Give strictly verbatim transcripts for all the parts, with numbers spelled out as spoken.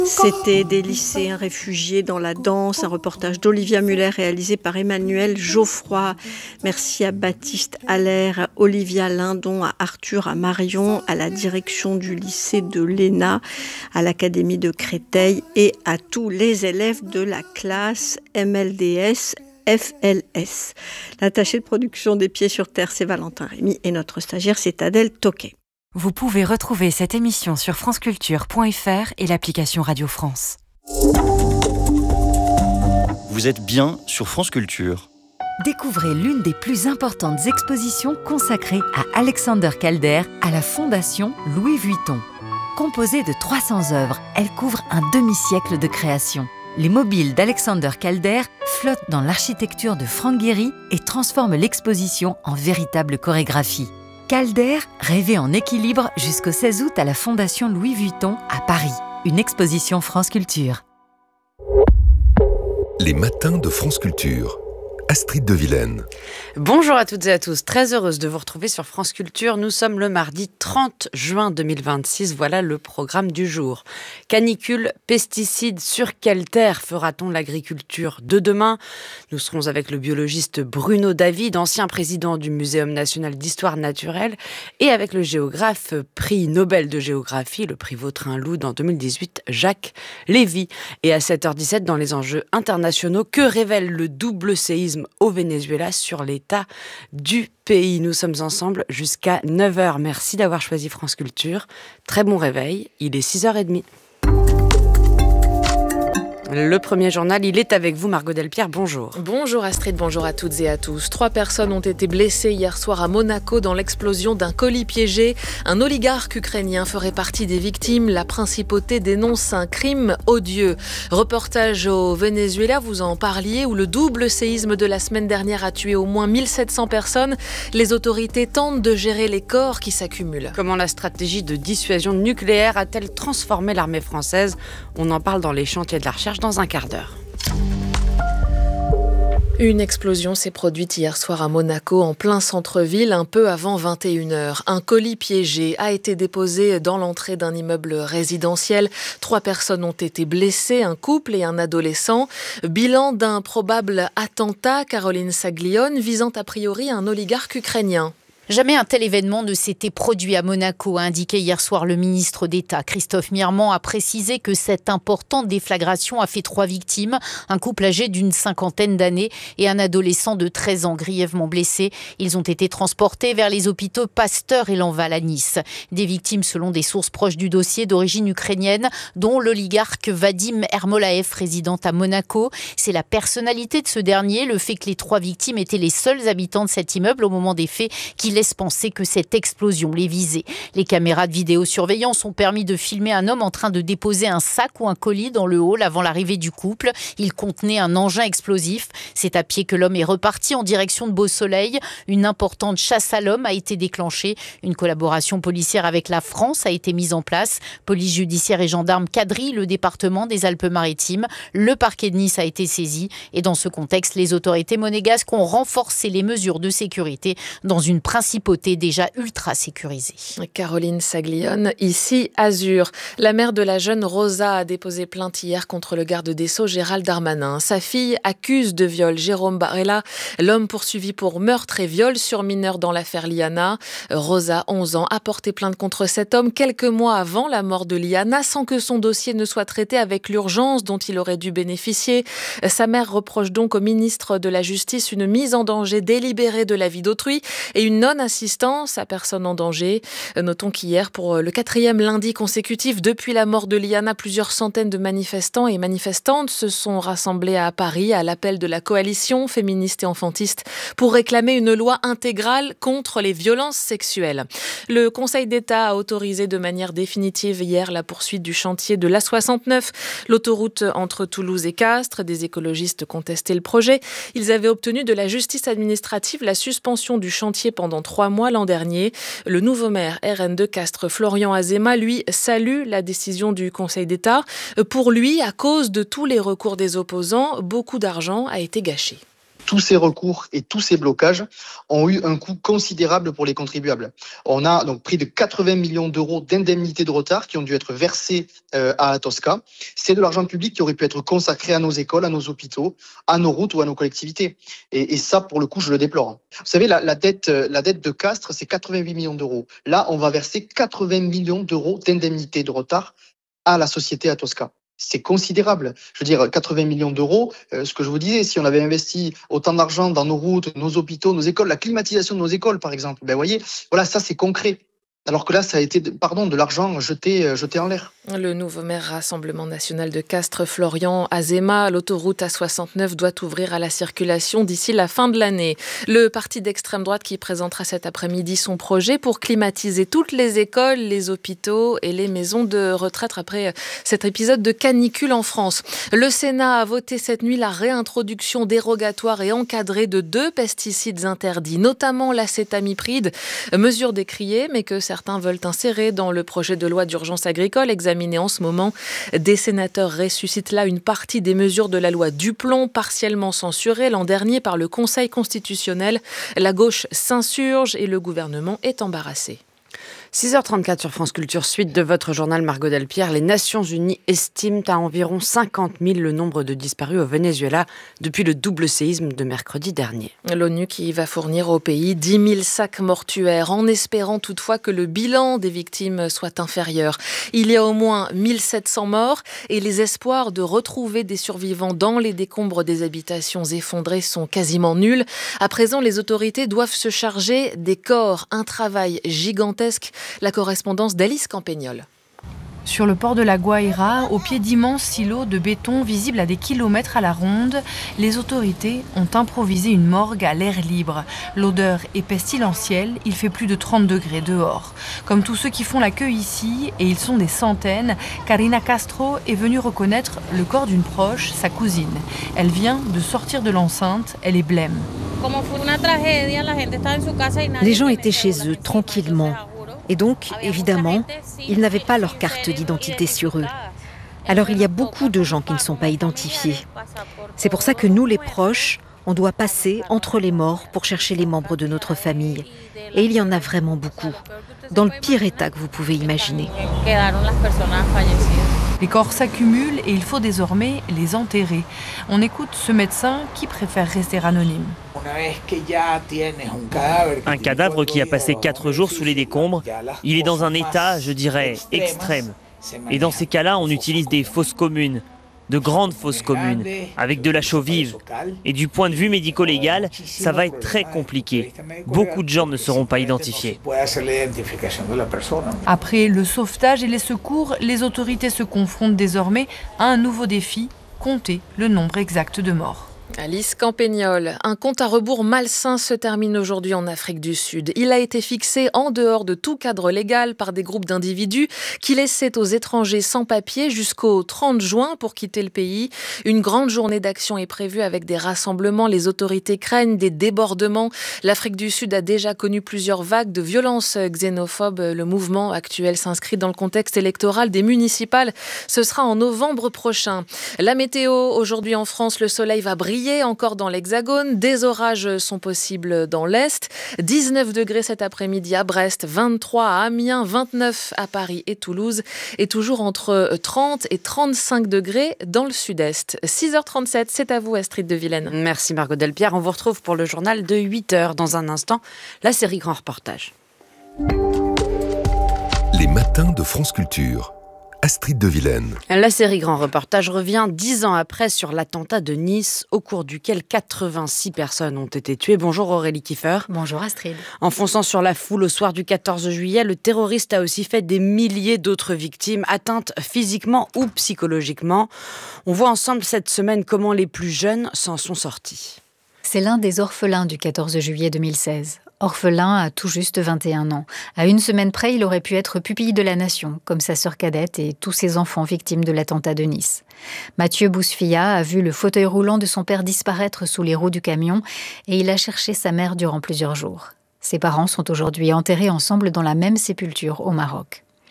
C'était des lycéens réfugiés dans la danse, un reportage d'Olivia Muller réalisé par Emmanuel Geoffroy. Merci à Baptiste Allaire, à Olivia Lindon, à Arthur, à Marion, à la direction du lycée de l'E N A, à l'Académie de Créteil et à tous les élèves de la classe M L D S F L S. L'attaché de production des Pieds sur Terre, c'est Valentin Rémy et notre stagiaire, c'est Adèle Toquet. Vous pouvez retrouver cette émission sur franceculture point f r et l'application Radio France. Vous êtes bien sur France Culture. Découvrez l'une des plus importantes expositions consacrées à Alexander Calder à la Fondation Louis Vuitton. Composée de trois cents œuvres, elle couvre un demi-siècle de création. Les mobiles d'Alexander Calder flottent dans l'architecture de Frank Gehry et transforment l'exposition en véritable chorégraphie. Calder rêvait en équilibre jusqu'au seize août à la Fondation Louis Vuitton à Paris. Une exposition France Culture. Les matins de France Culture. Astrid de Vilaine. Bonjour à toutes et à tous, très heureuse de vous retrouver sur France Culture. Nous sommes le mardi trente juin deux mille vingt-six, voilà le programme du jour. Canicule, pesticides, sur quelle terre fera-t-on l'agriculture de demain ? Nous serons avec le biologiste Bruno David, ancien président du Muséum national d'histoire naturelle, et avec le géographe prix Nobel de géographie, le prix Vautrin-Loude en deux mille dix-huit, Jacques Lévy. Et à sept heures dix-sept, dans les enjeux internationaux, que révèle le double séisme au Venezuela sur l'état du pays. Nous sommes ensemble jusqu'à neuf heures. Merci d'avoir choisi France Culture. Très bon réveil, il est six heures trente. Le premier journal, il est avec vous, Margot Delpierre, bonjour. Bonjour Astrid, bonjour à toutes et à tous. Trois personnes ont été blessées hier soir à Monaco dans l'explosion d'un colis piégé. Un oligarque ukrainien ferait partie des victimes. La principauté dénonce un crime odieux. Reportage au Venezuela, vous en parliez, où le double séisme de la semaine dernière a tué au moins mille sept cents personnes. Les autorités tentent de gérer les corps qui s'accumulent. Comment la stratégie de dissuasion nucléaire a-t-elle transformé l'armée française ? On en parle dans les chantiers de la recherche dans un quart d'heure. Une explosion s'est produite hier soir à Monaco, en plein centre-ville, un peu avant vingt et une heures. Un colis piégé a été déposé dans l'entrée d'un immeuble résidentiel. Trois personnes ont été blessées, un couple et un adolescent. Bilan d'un probable attentat, Caroline Saglione, visant a priori un oligarque ukrainien. Jamais un tel événement ne s'était produit à Monaco, a indiqué hier soir le ministre d'État. Christophe Mirmand a précisé que cette importante déflagration a fait trois victimes, un couple âgé d'une cinquantaine d'années et un adolescent de treize ans grièvement blessé. Ils ont été transportés vers les hôpitaux Pasteur et Lanval à Nice. Des victimes selon des sources proches du dossier d'origine ukrainienne, dont l'oligarque Vadim Ermolaev, résident à Monaco. C'est la personnalité de ce dernier, le fait que les trois victimes étaient les seuls habitants de cet immeuble au moment des faits, qui laisse penser que cette explosion les visait. Les caméras de vidéosurveillance ont permis de filmer un homme en train de déposer un sac ou un colis dans le hall avant l'arrivée du couple. Il contenait un engin explosif. C'est à pied que l'homme est reparti en direction de Beau-Soleil. Une importante chasse à l'homme a été déclenchée. Une collaboration policière avec la France a été mise en place. Police judiciaire et gendarmes quadrillent le département des Alpes-Maritimes. Le parquet de Nice a été saisi. Et dans ce contexte, les autorités monégasques ont renforcé les mesures de sécurité dans une principale principauté déjà ultra sécurisée. Caroline Saglione, ici Azur. La mère de la jeune Rosa a déposé plainte hier contre le garde des Sceaux Gérald Darmanin. Sa fille accuse de viol Jérôme Barella, l'homme poursuivi pour meurtre et viol sur mineur dans l'affaire Liana. Rosa, onze ans, a porté plainte contre cet homme quelques mois avant la mort de Liana, sans que son dossier ne soit traité avec l'urgence dont il aurait dû bénéficier. Sa mère reproche donc au ministre de la Justice une mise en danger délibérée de la vie d'autrui et une non-assistance à personne en danger. Notons qu'hier, pour le quatrième lundi consécutif depuis la mort de Liana, plusieurs centaines de manifestants et manifestantes se sont rassemblés à Paris à l'appel de la coalition féministe et enfantiste pour réclamer une loi intégrale contre les violences sexuelles. Le Conseil d'État a autorisé de manière définitive hier la poursuite du chantier de l'A soixante-neuf, l'autoroute entre Toulouse et Castres. Des écologistes contestaient le projet. Ils avaient obtenu de la justice administrative la suspension du chantier pendant trois mois l'an dernier. Le nouveau maire R N de Castres, Florian Azéma, lui, salue la décision du Conseil d'État. Pour lui, à cause de tous les recours des opposants, beaucoup d'argent a été gâché. tous ces recours et tous ces blocages ont eu un coût considérable pour les contribuables. On a donc près de quatre-vingts millions d'euros d'indemnités de retard qui ont dû être versés euh, à Atosca. C'est de l'argent public qui aurait pu être consacré à nos écoles, à nos hôpitaux, à nos routes ou à nos collectivités. Et, et ça, pour le coup, je le déplore. Vous savez, la, la, dette, la dette de Castres, c'est quatre-vingt-huit millions d'euros. Là, on va verser quatre-vingts millions d'euros d'indemnités de retard à la société Atosca. C'est considérable. Je veux dire, quatre-vingts millions d'euros, euh, ce que je vous disais, si on avait investi autant d'argent dans nos routes, nos hôpitaux, nos écoles, la climatisation de nos écoles, par exemple, ben, vous voyez, voilà, ça, c'est concret. Alors que là, ça a été, pardon, de l'argent jeté, jeté en l'air. Le nouveau maire Rassemblement national de Castres, Florian Azéma, l'autoroute A soixante-neuf doit ouvrir à la circulation d'ici la fin de l'année. Le parti d'extrême droite qui présentera cet après-midi son projet pour climatiser toutes les écoles, les hôpitaux et les maisons de retraite après cet épisode de canicule en France. Le Sénat a voté cette nuit la réintroduction dérogatoire et encadrée de deux pesticides interdits, notamment l'acétamipride, mesure décriée mais que certains veulent insérer dans le projet de loi d'urgence agricole examiné en ce moment. Des sénateurs ressuscitent là une partie des mesures de la loi Duplon, partiellement censurée l'an dernier par le Conseil constitutionnel. La gauche s'insurge et le gouvernement est embarrassé. six heures trente-quatre sur France Culture, suite de votre journal Margot Delpierre. Les Nations Unies estiment à environ cinquante mille le nombre de disparus au Venezuela depuis le double séisme de mercredi dernier. L'ONU qui va fournir au pays dix mille sacs mortuaires, en espérant toutefois que le bilan des victimes soit inférieur. Il y a au moins mille sept cents morts et les espoirs de retrouver des survivants dans les décombres des habitations effondrées sont quasiment nuls. À présent, les autorités doivent se charger des corps, un travail gigantesque. La correspondance d'Alice Campagnol. Sur le port de la Guaira, au pied d'immenses silos de béton visibles à des kilomètres à la ronde, les autorités ont improvisé une morgue à l'air libre. L'odeur est pestilentielle, il fait plus de trente degrés dehors. Comme tous ceux qui font la queue ici, et ils sont des centaines, Karina Castro est venue reconnaître le corps d'une proche, sa cousine. Elle vient de sortir de l'enceinte, elle est blême. Les gens étaient chez eux, tranquillement. Et donc, évidemment, ils n'avaient pas leur carte d'identité sur eux. Alors il y a beaucoup de gens qui ne sont pas identifiés. C'est pour ça que nous, les proches, on doit passer entre les morts pour chercher les membres de notre famille. Et il y en a vraiment beaucoup, dans le pire état que vous pouvez imaginer. Les corps s'accumulent et il faut désormais les enterrer. On écoute ce médecin qui préfère rester anonyme. Un cadavre qui a passé quatre jours sous les décombres, il est dans un état, je dirais, extrême. Et dans ces cas-là, on utilise des fosses communes, de grandes fosses communes, avec de la chaux vive. Et du point de vue médico-légal, ça va être très compliqué. Beaucoup de gens ne seront pas identifiés. Après le sauvetage et les secours, les autorités se confrontent désormais à un nouveau défi, compter le nombre exact de morts. Alice Campagnol, un compte à rebours malsain se termine aujourd'hui en Afrique du Sud. Il a été fixé en dehors de tout cadre légal par des groupes d'individus qui laissaient aux étrangers sans papier jusqu'au trente juin pour quitter le pays. Une grande journée d'action est prévue avec des rassemblements. Les autorités craignent des débordements. L'Afrique du Sud a déjà connu plusieurs vagues de violences xénophobes. Le mouvement actuel s'inscrit dans le contexte électoral des municipales. Ce sera en novembre prochain. La météo, aujourd'hui en France, le soleil va briller encore dans l'Hexagone. Des orages sont possibles dans l'Est. dix-neuf degrés cet après-midi à Brest, vingt-trois à Amiens, vingt-neuf à Paris et Toulouse. Et toujours entre trente et trente-cinq degrés dans le Sud-Est. six heures trente-sept, c'est à vous Astrid de Vilaine. Merci Margot Delpierre. On vous retrouve pour le journal de huit heures. Dans un instant, la série Grand Reportage. Les matins de France Culture. Astrid de Vilaine. La série Grand Reportage revient dix ans après sur l'attentat de Nice, au cours duquel quatre-vingt-six personnes ont été tuées. Bonjour Aurélie Kiefer. Bonjour Astrid. Enfonçant sur la foule au soir du quatorze juillet, le terroriste a aussi fait des milliers d'autres victimes, atteintes physiquement ou psychologiquement. On voit ensemble cette semaine comment les plus jeunes s'en sont sortis. C'est l'un des orphelins du quatorze juillet deux mille seize. Orphelin à tout juste vingt et un ans. À une semaine près, il aurait pu être pupille de la nation, comme sa sœur cadette et tous ses enfants victimes de l'attentat de Nice. Mathieu Bousfilla a vu le fauteuil roulant de son père disparaître sous les roues du camion et il a cherché sa mère durant plusieurs jours. Ses parents sont aujourd'hui enterrés ensemble dans la même sépulture au Maroc.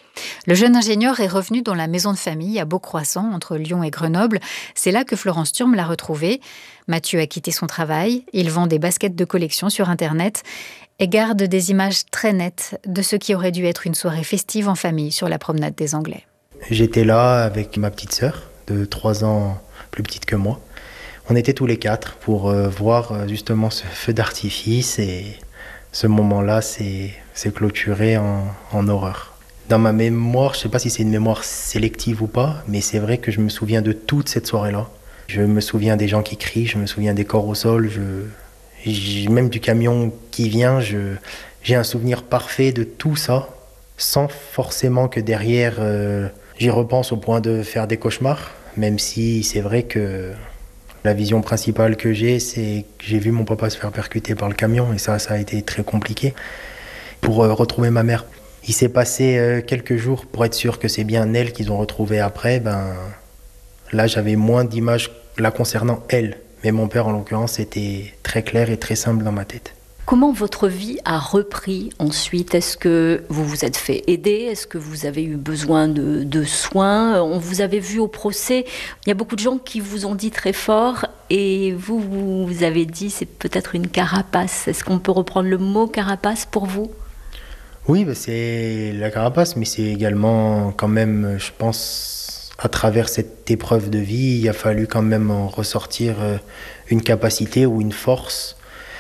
Le jeune ingénieur est revenu dans la maison de famille à Beaucroissant, entre Lyon et Grenoble. C'est là que Florence Thurm l'a retrouvé. Mathieu a quitté son travail. Il vend des baskets de collection sur Internet et garde des images très nettes de ce qui aurait dû être une soirée festive en famille sur la promenade des Anglais. J'étais là avec ma petite sœur, de trois ans plus petite que moi. On était tous les quatre pour euh, voir euh, justement ce feu d'artifice et ce moment-là s'est, s'est clôturé en, en horreur. Dans ma mémoire, je ne sais pas si c'est une mémoire sélective ou pas, mais c'est vrai que je me souviens de toute cette soirée-là. Je me souviens des gens qui crient, je me souviens des corps au sol, je, j'ai, même du camion qui vient, je, j'ai un souvenir parfait de tout ça, sans forcément que derrière, euh, j'y repense au point de faire des cauchemars, même si c'est vrai que la vision principale que j'ai, c'est que j'ai vu mon papa se faire percuter par le camion, et ça, ça a été très compliqué pour euh, retrouver ma mère. Il s'est passé euh, quelques jours pour être sûr que c'est bien elle qu'ils ont retrouvée après. Ben, là, j'avais moins d'images la concernant elle. Mais mon père, en l'occurrence, c'était très clair et très simple dans ma tête. Comment votre vie a repris ensuite ? Est-ce que vous vous êtes fait aider ? Est-ce que vous avez eu besoin de, de soins ? On vous avait vu au procès. Il y a beaucoup de gens qui vous ont dit très fort et vous, vous avez dit c'est peut-être une carapace. Est-ce qu'on peut reprendre le mot carapace pour vous ? Oui, bah c'est la carapace, mais c'est également quand même, je pense, à travers cette épreuve de vie, il a fallu quand même en ressortir une capacité ou une force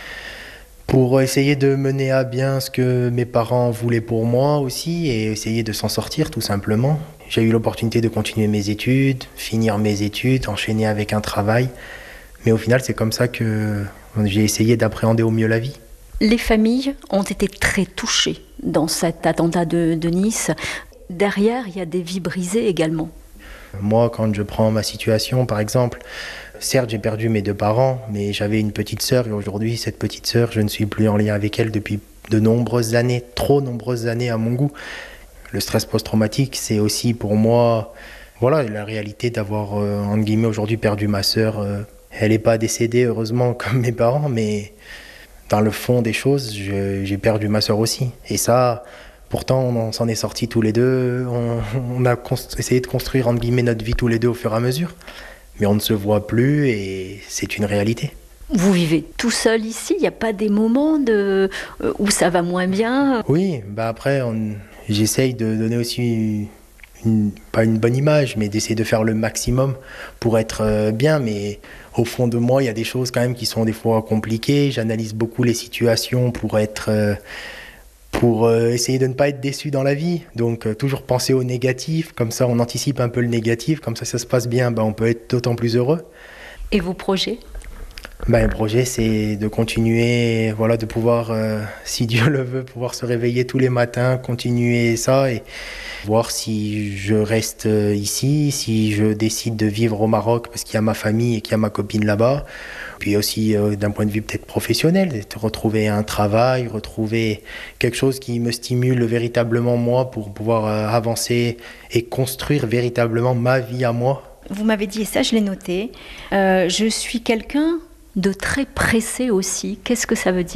pour essayer de mener à bien ce que mes parents voulaient pour moi aussi et essayer de s'en sortir tout simplement. J'ai eu l'opportunité de continuer mes études, finir mes études, enchaîner avec un travail, mais au final c'est comme ça que j'ai essayé d'appréhender au mieux la vie. Les familles ont été très touchées dans cet attentat de, de Nice. Derrière, il y a des vies brisées également. Moi, quand je prends ma situation, par exemple, certes, j'ai perdu mes deux parents, mais j'avais une petite sœur et aujourd'hui, cette petite sœur, je ne suis plus en lien avec elle depuis de nombreuses années, trop nombreuses années à mon goût. Le stress post-traumatique, c'est aussi pour moi, voilà, la réalité d'avoir, euh, entre guillemets, aujourd'hui perdu ma sœur. Euh, elle n'est pas décédée, heureusement, comme mes parents, mais dans le fond des choses, je, j'ai perdu ma sœur aussi. Et ça, pourtant, on s'en est sortis tous les deux. On, on a const- essayé de construire, entre guillemets, notre vie tous les deux au fur et à mesure. Mais on ne se voit plus et c'est une réalité. Vous vivez tout seul ici ? Il n'y a pas des moments de, euh, où ça va moins bien ? Oui, bah après, on, j'essaye de donner aussi, une, pas une bonne image, mais d'essayer de faire le maximum pour être euh, bien. Mais au fond de moi, il y a des choses quand même qui sont des fois compliquées. J'analyse beaucoup les situations pour être... Euh, pour euh, essayer de ne pas être déçu dans la vie. Donc euh, toujours penser au négatif, comme ça on anticipe un peu le négatif, comme ça ça se passe bien, ben, on peut être d'autant plus heureux. Et vos projets ? Ben, le projet c'est de continuer, voilà, de pouvoir, euh, si Dieu le veut, pouvoir se réveiller tous les matins, continuer ça et voir si je reste ici, si je décide de vivre au Maroc parce qu'il y a ma famille et qu'il y a ma copine là-bas. Puis aussi euh, d'un point de vue peut-être professionnel, de retrouver un travail, retrouver quelque chose qui me stimule véritablement moi pour pouvoir euh, avancer et construire véritablement ma vie à moi. Vous m'avez dit, et ça je l'ai noté, euh, je suis quelqu'un de très pressé aussi. Qu'est-ce que ça veut dire ?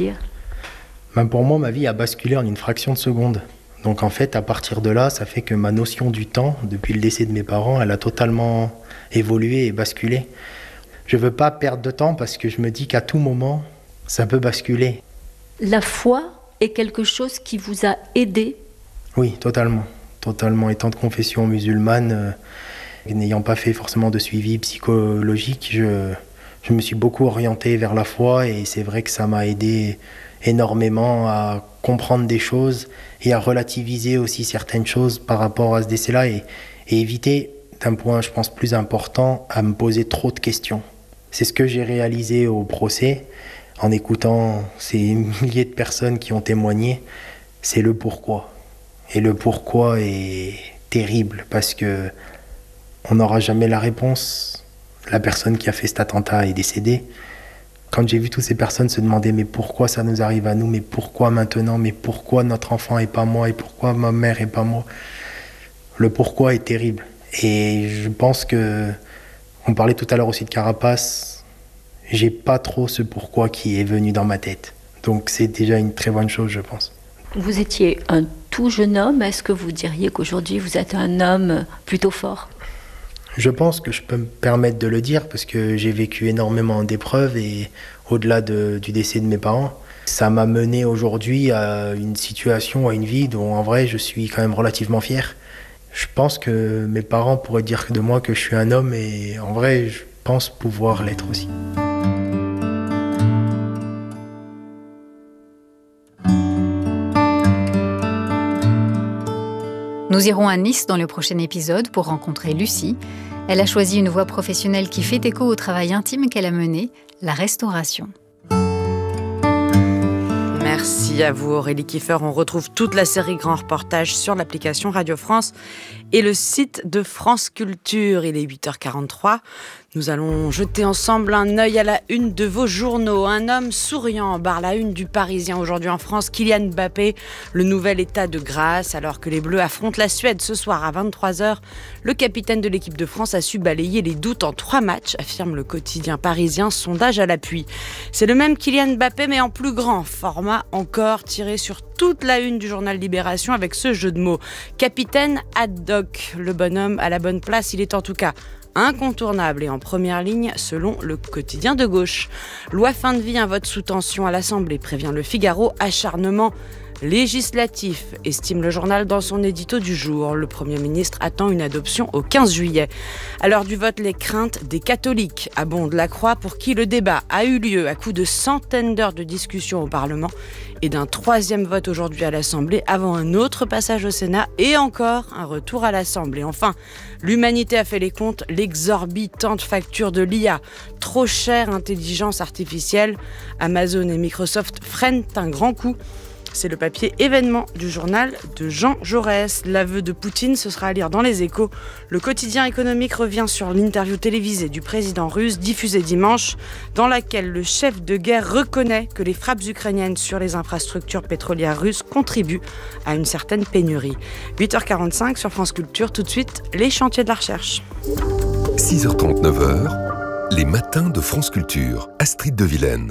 Ben pour moi, ma vie a basculé en une fraction de seconde. Donc en fait, à partir de là, ça fait que ma notion du temps, depuis le décès de mes parents, elle a totalement évolué et basculé. Je ne veux pas perdre de temps parce que je me dis qu'à tout moment, ça peut basculer. La foi est quelque chose qui vous a aidé ? Oui, totalement. Totalement. Étant de confession musulmane, euh, n'ayant pas fait forcément de suivi psychologique, je, je me suis beaucoup orienté vers la foi et c'est vrai que ça m'a aidé énormément à comprendre des choses et à relativiser aussi certaines choses par rapport à ce décès-là et, et éviter, d'un point, je pense, plus important, à me poser trop de questions. C'est ce que j'ai réalisé au procès, en écoutant ces milliers de personnes qui ont témoigné, c'est le pourquoi. Et le pourquoi est terrible, parce que on n'aura jamais la réponse. La personne qui a fait cet attentat est décédée. Quand j'ai vu toutes ces personnes se demander mais pourquoi ça nous arrive à nous, mais pourquoi maintenant, mais pourquoi notre enfant et pas moi, et pourquoi ma mère et pas moi, le pourquoi est terrible. Et je pense que, on parlait tout à l'heure aussi de carapace, j'ai pas trop ce pourquoi qui est venu dans ma tête. Donc c'est déjà une très bonne chose, je pense. Vous étiez un tout jeune homme, est-ce que vous diriez qu'aujourd'hui vous êtes un homme plutôt fort ? Je pense que je peux me permettre de le dire parce que j'ai vécu énormément d'épreuves et au-delà de, du décès de mes parents, ça m'a mené aujourd'hui à une situation, à une vie dont en vrai je suis quand même relativement fier. Je pense que mes parents pourraient dire de moi que je suis un homme et en vrai je pense pouvoir l'être aussi. Nous irons à Nice dans le prochain épisode pour rencontrer Lucie. Elle a choisi une voie professionnelle qui fait écho au travail intime qu'elle a mené, la restauration. Merci à vous Aurélie Kiefer. On retrouve toute la série Grand Reportage sur l'application Radio France et le site de France Culture. Il est huit heures quarante-trois. Nous allons jeter ensemble un œil à la une de vos journaux. Un homme souriant barre la une du Parisien aujourd'hui en France. Kylian Mbappé, le nouvel état de grâce. Alors que les Bleus affrontent la Suède ce soir à vingt-trois heures, le capitaine de l'équipe de France a su balayer les doutes en trois matchs, affirme le quotidien parisien, sondage à l'appui. C'est le même Kylian Mbappé mais en plus grand format encore, tiré sur toute la une du journal Libération avec ce jeu de mots. Capitaine ad hoc, le bonhomme à la bonne place, il est en tout cas incontournable et en première ligne selon le quotidien de gauche. Loi fin de vie, un vote sous tension à l'Assemblée, prévient le Figaro, acharnement législatif, estime le journal dans son édito du jour. Le Premier ministre attend une adoption au quinze juillet. À l'heure du vote, les craintes des catholiques abondent la croix pour qui le débat a eu lieu à coup de centaines d'heures de discussion au Parlement et d'un troisième vote aujourd'hui à l'Assemblée avant un autre passage au Sénat et encore un retour à l'Assemblée. Enfin, l'humanité a fait les comptes, l'exorbitante facture de l'I A, trop chère intelligence artificielle. Amazon et Microsoft freinent un grand coup. C'est le papier événement du journal de Jean Jaurès. L'aveu de Poutine, ce sera à lire dans Les Échos. Le quotidien économique revient sur l'interview télévisée du président russe diffusée dimanche, dans laquelle le chef de guerre reconnaît que les frappes ukrainiennes sur les infrastructures pétrolières russes contribuent à une certaine pénurie. huit heures quarante-cinq sur France Culture, tout de suite, les chantiers de la recherche. six heures trente, neuf heures, les matins de France Culture. Astrid de Vilaine.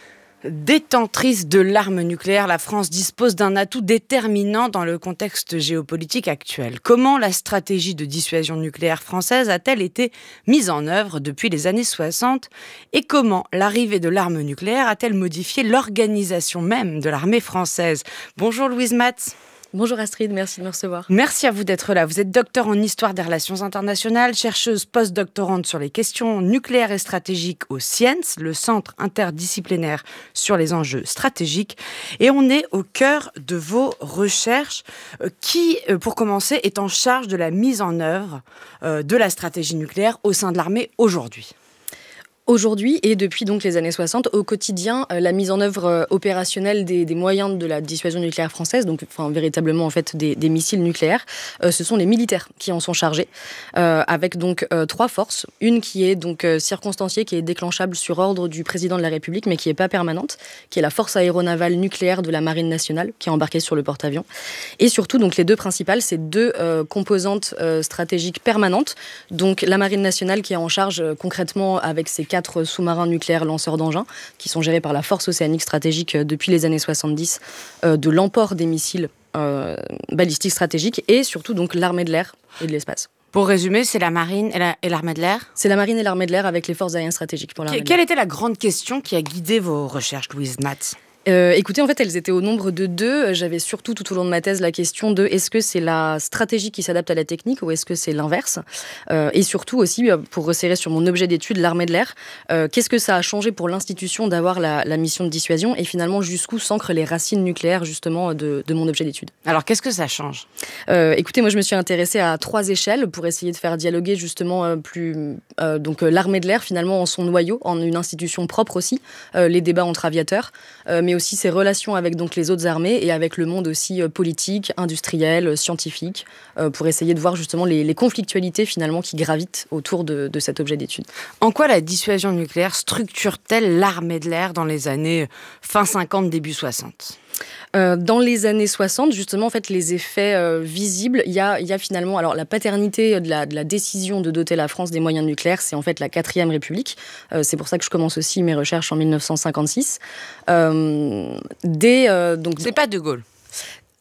Détentrice de l'arme nucléaire, la France dispose d'un atout déterminant dans le contexte géopolitique actuel. Comment la stratégie de dissuasion nucléaire française a-t-elle été mise en œuvre depuis les années soixante ? Et comment l'arrivée de l'arme nucléaire a-t-elle modifié l'organisation même de l'armée française ? Bonjour Louise Matz. Bonjour Astrid, merci de me recevoir. Merci à vous d'être là. Vous êtes docteur en histoire des relations internationales, chercheuse post-doctorante sur les questions nucléaires et stratégiques au SCIENS, le centre interdisciplinaire sur les enjeux stratégiques. Et on est au cœur de vos recherches. Qui, pour commencer, est en charge de la mise en œuvre de la stratégie nucléaire au sein de l'armée aujourd'hui ? Aujourd'hui, et depuis donc les années soixante, au quotidien, euh, la mise en œuvre euh, opérationnelle des, des moyens de la dissuasion nucléaire française, donc enfin, véritablement en fait des, des missiles nucléaires, euh, ce sont les militaires qui en sont chargés, euh, avec donc euh, trois forces. Une qui est donc euh, circonstanciée, qui est déclenchable sur ordre du président de la République, mais qui n'est pas permanente, qui est la force aéronavale nucléaire de la Marine nationale, qui est embarquée sur le porte-avions. Et surtout, donc les deux principales, c'est deux euh, composantes euh, stratégiques permanentes. Donc la Marine nationale qui est en charge euh, concrètement avec ses quatre sous-marins nucléaires lanceurs d'engins qui sont gérés par la force océanique stratégique depuis les années soixante-dix euh, de l'emport des missiles euh, balistiques stratégiques et surtout donc l'armée de l'air et de l'espace. Pour résumer, c'est la marine et, la, et l'armée de l'air ? C'est la marine et l'armée de l'air avec les forces aériennes stratégiques pour l'armée de l'air. Quelle était la grande question qui a guidé vos recherches, Louise Matz ? Euh, écoutez, en fait, elles étaient au nombre de deux. J'avais surtout tout au long de ma thèse la question de est-ce que c'est la stratégie qui s'adapte à la technique ou est-ce que c'est l'inverse ? euh, Et surtout aussi, pour resserrer sur mon objet d'étude, l'armée de l'air, euh, qu'est-ce que ça a changé pour l'institution d'avoir la, la mission de dissuasion et finalement jusqu'où s'ancrent les racines nucléaires justement de, de mon objet d'étude ? Alors, qu'est-ce que ça change ? euh, Écoutez, moi je me suis intéressée à trois échelles pour essayer de faire dialoguer justement euh, plus euh, donc euh, l'armée de l'air finalement en son noyau, en une institution propre aussi, euh, les débats entre aviateurs, euh, mais aussi ses relations avec donc les autres armées et avec le monde aussi euh, politique, industriel, scientifique, euh, pour essayer de voir justement les, les conflictualités finalement qui gravitent autour de, de cet objet d'étude. En quoi la dissuasion nucléaire structure-t-elle l'armée de l'air dans les années fin cinquante, début soixante ? Euh, dans les années soixante, justement, en fait, les effets euh, visibles, il y a, y a finalement, alors la paternité de la, de la décision de doter la France des moyens nucléaires, c'est en fait la quatrième République. Euh, c'est pour ça que je commence aussi mes recherches en mille neuf cent cinquante-six. Euh, dès, euh, donc, c'est pas De Gaulle.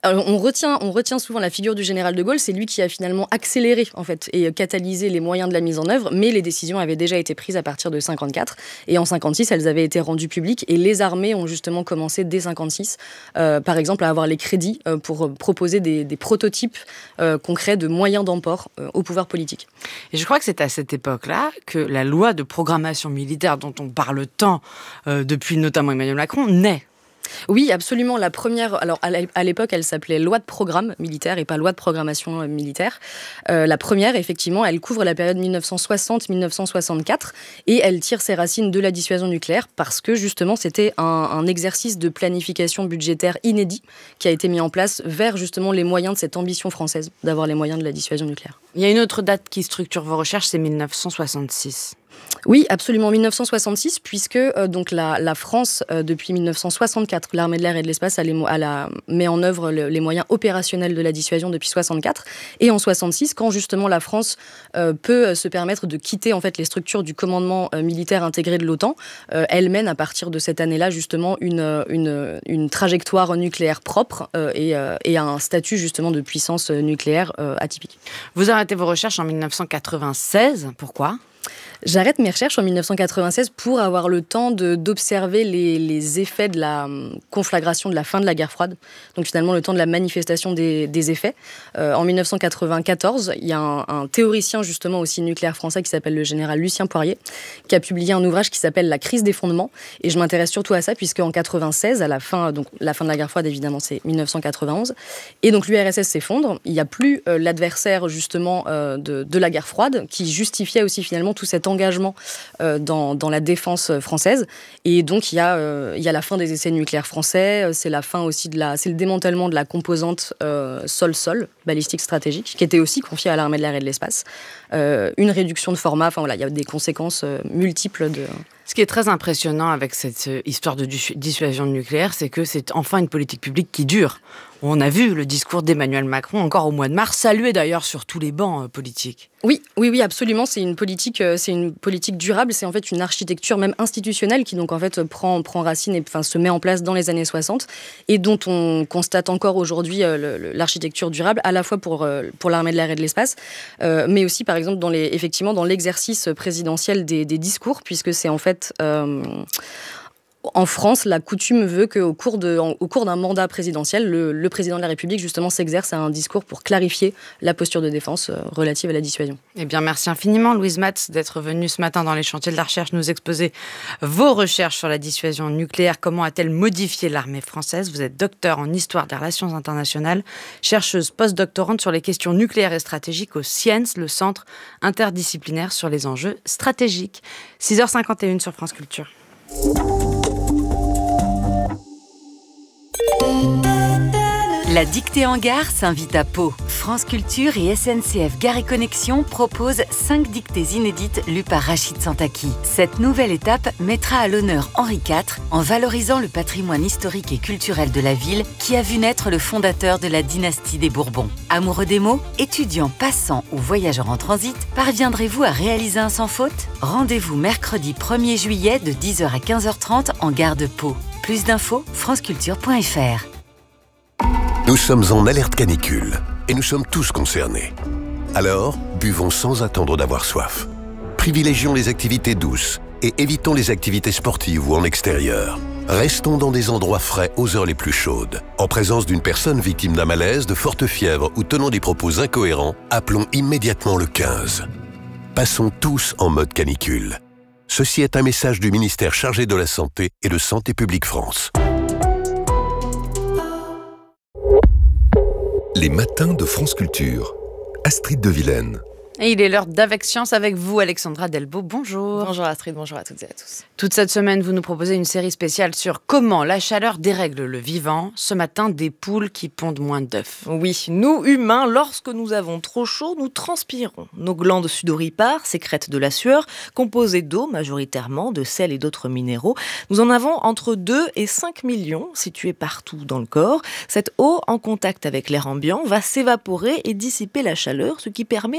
Alors, on retient, on retient souvent la figure du général de Gaulle, c'est lui qui a finalement accéléré en fait, et catalysé les moyens de la mise en œuvre, mais les décisions avaient déjà été prises à partir de cinquante-quatre, et en cinquante-six, elles avaient été rendues publiques, et les armées ont justement commencé dès cinquante-six, euh, par exemple, à avoir les crédits euh, pour proposer des, des prototypes euh, concrets de moyens d'emport euh, au pouvoir politique. Et je crois que c'est à cette époque-là que la loi de programmation militaire dont on parle tant euh, depuis notamment Emmanuel Macron naît. Oui, absolument. La première, alors à l'époque, elle s'appelait loi de programme militaire et pas loi de programmation militaire. Euh, la première, effectivement, elle couvre la période mille neuf cent soixante à mille neuf cent soixante-quatre et elle tire ses racines de la dissuasion nucléaire parce que justement, c'était un, un exercice de planification budgétaire inédit qui a été mis en place vers justement les moyens de cette ambition française d'avoir les moyens de la dissuasion nucléaire. Il y a une autre date qui structure vos recherches, c'est mille neuf cent soixante-six. Oui, absolument, mille neuf cent soixante-six, puisque euh, donc la, la France, euh, depuis mille neuf cent soixante-quatre, l'armée de l'air et de l'espace, elle, elle a, met en œuvre le, les moyens opérationnels de la dissuasion depuis soixante-quatre. Et en soixante-six, quand justement la France euh, peut se permettre de quitter en fait les structures du commandement euh, militaire intégré de l'OTAN, euh, elle mène à partir de cette année-là justement une, une, une trajectoire nucléaire propre euh, et, euh, et un statut justement de puissance nucléaire euh, atypique. Vous arrêtez vos recherches en mille neuf cent quatre-vingt-seize, pourquoi ? J'arrête mes recherches en mille neuf cent quatre-vingt-seize pour avoir le temps de, d'observer les, les effets de la conflagration de la fin de la guerre froide. Donc finalement, le temps de la manifestation des, des effets. Euh, en mille neuf cent quatre-vingt-quatorze, il y a un, un théoricien justement aussi nucléaire français qui s'appelle le général Lucien Poirier, qui a publié un ouvrage qui s'appelle La crise des fondements. Et je m'intéresse surtout à ça puisque en quatre-vingt-seize, à la fin, donc la fin de la guerre froide évidemment, c'est mille neuf cent quatre-vingt-onze, et donc l'U R S S s'effondre. Il n'y a plus euh, l'adversaire justement euh, de, de la guerre froide qui justifiait aussi finalement tout cet engagement euh, dans, dans la défense française. Et donc, il y, euh, il y a la fin des essais nucléaires français, c'est la fin aussi de la... C'est le démantèlement de la composante euh, sol-sol, balistique stratégique, qui était aussi confiée à l'armée de l'air et de l'espace. Euh, une réduction de format, enfin voilà, il y a des conséquences euh, multiples de... Ce qui est très impressionnant avec cette histoire de dissuasion nucléaire, c'est que c'est enfin une politique publique qui dure. On a vu le discours d'Emmanuel Macron encore au mois de mars, salué d'ailleurs sur tous les bancs politiques. Oui, oui, oui, absolument. C'est une politique, c'est une politique durable. C'est en fait une architecture même institutionnelle qui donc en fait prend prend racine et enfin se met en place dans les années soixante et dont on constate encore aujourd'hui euh, l'architecture durable à la fois pour euh, pour l'armée de l'air et de l'espace, euh, mais aussi par exemple dans les effectivement dans l'exercice présidentiel des, des discours, puisque c'est en fait euh, en France, la coutume veut qu'au cours, de, en, au cours d'un mandat présidentiel, le, le président de la République, justement, s'exerce à un discours pour clarifier la posture de défense euh, relative à la dissuasion. Eh bien, merci infiniment, Louise Matz, d'être venue ce matin dans les chantiers de la recherche nous exposer vos recherches sur la dissuasion nucléaire. Comment a-t-elle modifié l'armée française ? Vous êtes docteur en histoire des relations internationales, chercheuse post-doctorante sur les questions nucléaires et stratégiques au SCIENS, le centre interdisciplinaire sur les enjeux stratégiques. six heures cinquante et une sur France Culture. La dictée en gare s'invite à Pau. France Culture et S N C F Gare et Connexion proposent cinq dictées inédites lues par Rachid Santaki. Cette nouvelle étape mettra à l'honneur Henri quatre en valorisant le patrimoine historique et culturel de la ville qui a vu naître le fondateur de la dynastie des Bourbons. Amoureux des mots, étudiants, passants ou voyageurs en transit, parviendrez-vous à réaliser un sans faute ? Rendez-vous mercredi premier juillet de dix heures à quinze heures trente en gare de Pau. Plus d'infos, franceculture point f r. Nous sommes en alerte canicule et nous sommes tous concernés. Alors, buvons sans attendre d'avoir soif. Privilégions les activités douces et évitons les activités sportives ou en extérieur. Restons dans des endroits frais aux heures les plus chaudes. En présence d'une personne victime d'un malaise, de forte fièvre ou tenant des propos incohérents, appelons immédiatement le quinze. Passons tous en mode canicule. Ceci est un message du ministère chargé de la Santé et de Santé publique France. Les matins de France Culture. Astrid de Vilaine. Et il est l'heure d'Avec Science avec vous, Alexandra Delbo. Bonjour. Bonjour Astrid, bonjour à toutes et à tous. Toute cette semaine, vous nous proposez une série spéciale sur comment la chaleur dérègle le vivant. Ce matin, des poules qui pondent moins d'œufs. Oui, nous humains, lorsque nous avons trop chaud, nous transpirons. Nos glandes sudoripares sécrètent de la sueur, composée d'eau majoritairement, de sel et d'autres minéraux. Nous en avons entre deux et cinq millions situés partout dans le corps. Cette eau, en contact avec l'air ambiant, va s'évaporer et dissiper la chaleur, ce qui permet à notre corps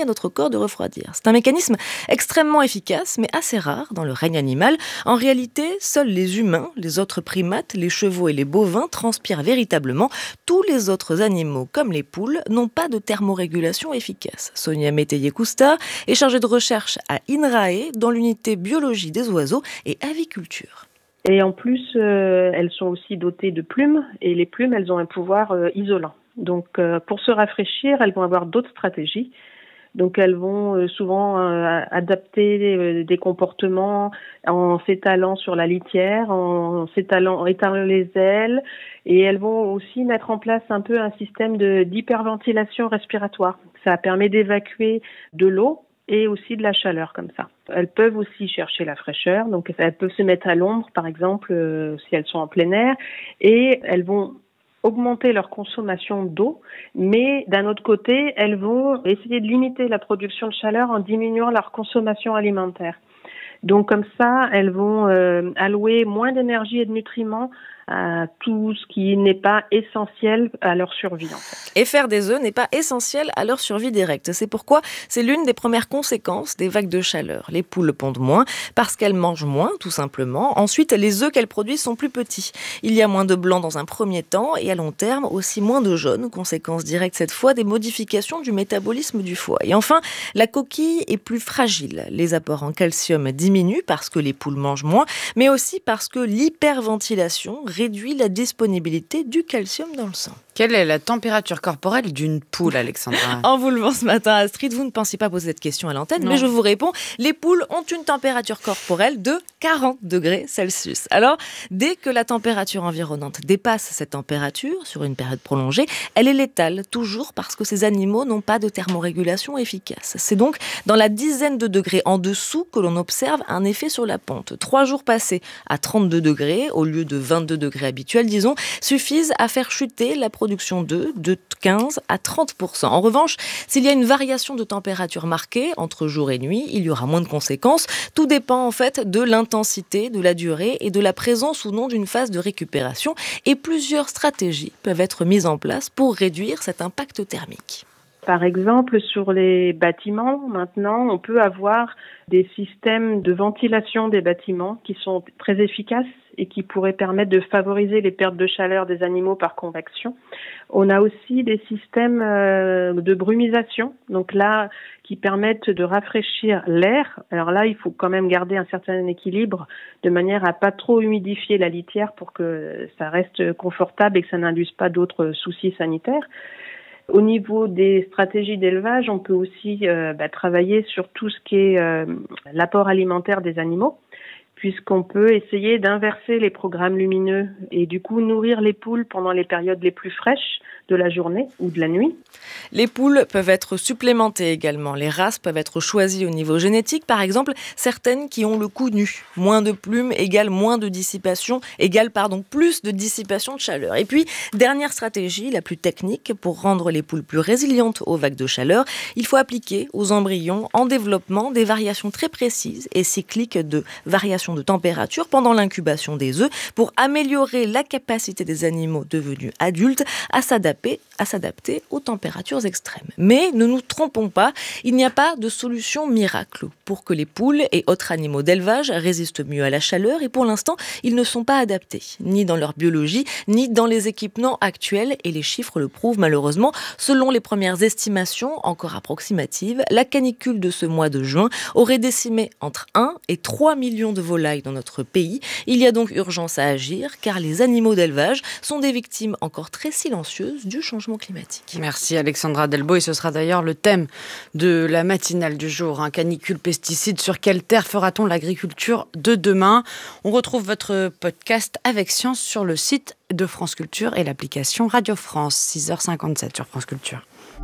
efforts de refroidir. C'est un mécanisme extrêmement efficace, mais assez rare dans le règne animal. En réalité, seuls les humains, les autres primates, les chevaux et les bovins transpirent véritablement. Tous les autres animaux, comme les poules, n'ont pas de thermorégulation efficace. Sonia Métayer-Cousta est chargée de recherche à INRAE dans l'unité biologie des oiseaux et aviculture. Et en plus, euh, elles sont aussi dotées de plumes, et les plumes, elles ont un pouvoir euh, isolant. Donc, euh, pour se rafraîchir, elles vont avoir d'autres stratégies. Donc, elles vont euh, souvent euh, adapter euh, des comportements en s'étalant sur la litière, en s'étalant, en étalant les ailes, et elles vont aussi mettre en place un peu un système de, d'hyperventilation respiratoire. Ça permet d'évacuer de l'eau et aussi de la chaleur comme ça. Elles peuvent aussi chercher la fraîcheur, donc elles peuvent se mettre à l'ombre, par exemple, euh, si elles sont en plein air, et elles vont augmenter leur consommation d'eau, mais d'un autre côté, elles vont essayer de limiter la production de chaleur en diminuant leur consommation alimentaire. Donc comme ça, elles vont euh, allouer moins d'énergie et de nutriments à tout ce qui n'est pas essentiel à leur survie, en fait. Et faire des œufs n'est pas essentiel à leur survie directe. C'est pourquoi c'est l'une des premières conséquences des vagues de chaleur. Les poules pondent moins parce qu'elles mangent moins, tout simplement. Ensuite, les œufs qu'elles produisent sont plus petits. Il y a moins de blanc dans un premier temps et à long terme aussi moins de jaune. Conséquence directe cette fois des modifications du métabolisme du foie. Et enfin, la coquille est plus fragile. Les apports en calcium diminuent parce que les poules mangent moins, mais aussi parce que l'hyperventilation réduit la disponibilité du calcium dans le sang. Quelle est la température corporelle d'une poule, Alexandra ? En vous levant ce matin, Astrid, vous ne pensiez pas poser cette question à l'antenne, non. Mais je vous réponds, les poules ont une température corporelle de quarante degrés Celsius. Alors, dès que la température environnante dépasse cette température, sur une période prolongée, elle est létale, toujours parce que ces animaux n'ont pas de thermorégulation efficace. C'est donc dans la dizaine de degrés en dessous que l'on observe un effet sur la ponte. Trois jours passés à trente-deux degrés, au lieu de vingt-deux degrés habituels, disons, suffisent à faire chuter la production d'œufs de quinze à trente pour cent. En revanche, s'il y a une variation de température marquée entre jour et nuit, il y aura moins de conséquences. Tout dépend en fait de l'intensité, de la durée et de la présence ou non d'une phase de récupération. Et plusieurs stratégies peuvent être mises en place pour réduire cet impact thermique. Par exemple, sur les bâtiments, maintenant, on peut avoir des systèmes de ventilation des bâtiments qui sont très efficaces et qui pourraient permettre de favoriser les pertes de chaleur des animaux par convection. On a aussi des systèmes de brumisation, donc là, qui permettent de rafraîchir l'air. Alors là, il faut quand même garder un certain équilibre de manière à pas trop humidifier la litière pour que ça reste confortable et que ça n'induise pas d'autres soucis sanitaires. Au niveau des stratégies d'élevage, on peut aussi euh, bah, travailler sur tout ce qui est euh, l'apport alimentaire des animaux, puisqu'on peut essayer d'inverser les programmes lumineux et du coup nourrir les poules pendant les périodes les plus fraîches de la journée ou de la nuit. Les poules peuvent être supplémentées également. Les races peuvent être choisies au niveau génétique. Par exemple, certaines qui ont le cou nu. Moins de plumes égale moins de dissipation, égale pardon, plus de dissipation de chaleur. Et puis, dernière stratégie, la plus technique, pour rendre les poules plus résilientes aux vagues de chaleur, il faut appliquer aux embryons en développement des variations très précises et cycliques de variations de température pendant l'incubation des œufs pour améliorer la capacité des animaux devenus adultes à s'adapter à s'adapter aux températures extrêmes. Mais ne nous trompons pas, il n'y a pas de solution miracle pour que les poules et autres animaux d'élevage résistent mieux à la chaleur et pour l'instant, ils ne sont pas adaptés, ni dans leur biologie, ni dans les équipements actuels et les chiffres le prouvent malheureusement. Selon les premières estimations, encore approximatives, la canicule de ce mois de juin aurait décimé entre un et trois millions de volailles dans notre pays. Il y a donc urgence à agir car les animaux d'élevage sont des victimes encore très silencieuses du changement climatique. Merci Alexandra Delbo et ce sera d'ailleurs le thème de la matinale du jour. Un canicule, pesticides, sur quelle terre fera-t-on l'agriculture de demain ? On retrouve votre podcast avec science sur le site de France Culture et l'application Radio France, six heures cinquante-sept sur France Culture.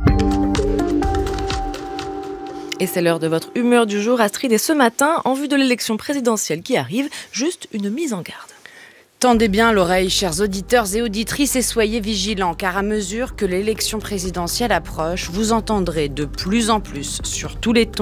Et c'est l'heure de votre humeur du jour, Astrid. Et ce matin, en vue de l'élection présidentielle qui arrive, juste une mise en garde. Tendez bien l'oreille, chers auditeurs et auditrices, et soyez vigilants, car à mesure que l'élection présidentielle approche, vous entendrez de plus en plus, sur tous les tons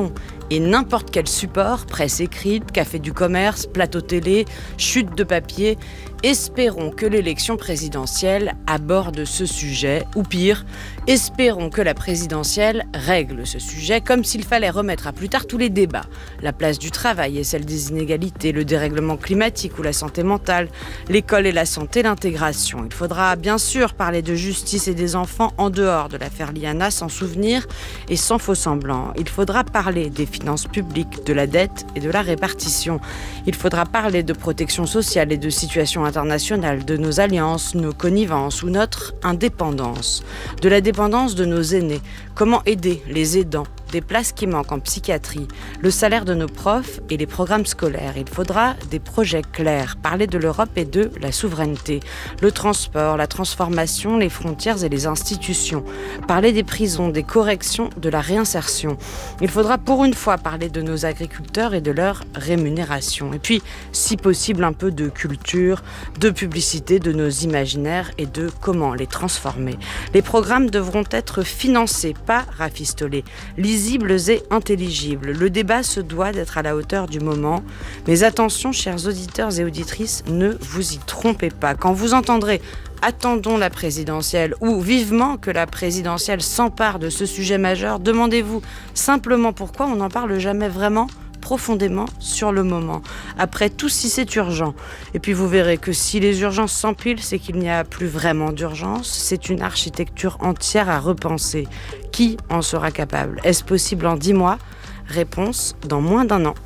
et n'importe quel support, presse écrite, café du commerce, plateau télé, chute de papier. Espérons que l'élection présidentielle aborde ce sujet, ou pire, espérons que la présidentielle règle ce sujet comme s'il fallait remettre à plus tard tous les débats. La place du travail et celle des inégalités, le dérèglement climatique ou la santé mentale, l'école et la santé, l'intégration. Il faudra bien sûr parler de justice et des enfants en dehors de l'affaire Liana, sans souvenir et sans faux semblants. Il faudra parler des finances publiques, de la dette et de la répartition. Il faudra parler de protection sociale et de situation internationale, de nos alliances, nos connivences ou notre indépendance, de la dépendance de nos aînés, comment aider les aidants, des places qui manquent en psychiatrie, le salaire de nos profs et les programmes scolaires. Il faudra des projets clairs, parler de l'Europe et de la souveraineté, le transport, la transformation, les frontières et les institutions, parler des prisons, des corrections, de la réinsertion. Il faudra pour une fois parler de nos agriculteurs et de leur rémunération. Et puis, si possible, un peu de culture, de publicité, de nos imaginaires et de comment les transformer. Les programmes devront être financés, pas rafistolés, lisibles et intelligibles. Le débat se doit d'être à la hauteur du moment. Mais attention, chers auditeurs et auditrices, ne vous y trompez pas. Quand vous entendrez « attendons la présidentielle » ou « vivement que la présidentielle s'empare de ce sujet majeur », demandez-vous simplement pourquoi on n'en parle jamais vraiment profondément sur le moment. Après tout, si c'est urgent. Et puis vous verrez que si les urgences s'empilent, c'est qu'il n'y a plus vraiment d'urgence. C'est une architecture entière à repenser. Qui en sera capable ? Est-ce possible en dix mois ? Réponse, dans moins d'un an.